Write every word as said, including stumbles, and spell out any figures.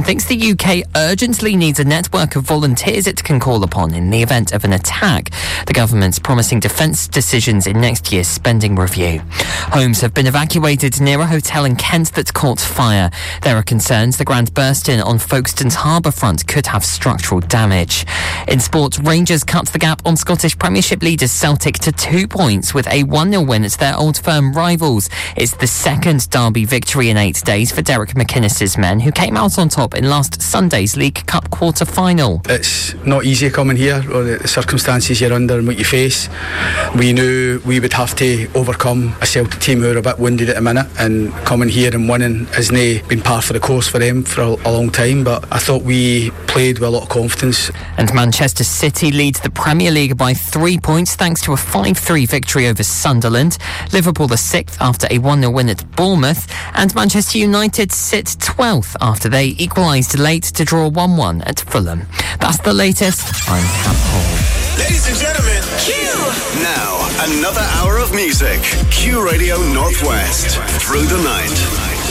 and thinks the U K urgently needs a network of volunteers it can call upon in the event of an attack. The government's promising defence decisions in next year's spending review. Homes have been evacuated near a hotel in Kent that caught fire. There are concerns the grand burst-in on Folkestone's harbourfront could have structural damage. In sport, Rangers cut the gap on Scottish Premiership leaders Celtic to two points with a one nil win at their old firm rivals. It's the second derby victory in eight days for Derek McInnes's men, who came out on top in last Sunday's League Cup quarter-final. It's not easy coming here, or the circumstances you're under and what you face. We knew we would have to overcome a Celtic team who are a bit wounded at the minute, and coming here and winning hasn't been par for the course for them for a, a long time, but I thought we played with a lot of confidence. And Manchester City leads the Premier League by three points thanks to a five three victory over Sunderland. Liverpool are sixth after a one nil win at Bournemouth, and Manchester United sit twelfth after they equalised late to draw one one at Fulham. That's the latest. I'm Cap Hall. Ladies and gentlemen, Q! Now, another hour of music. Q Radio Northwest. Through the night.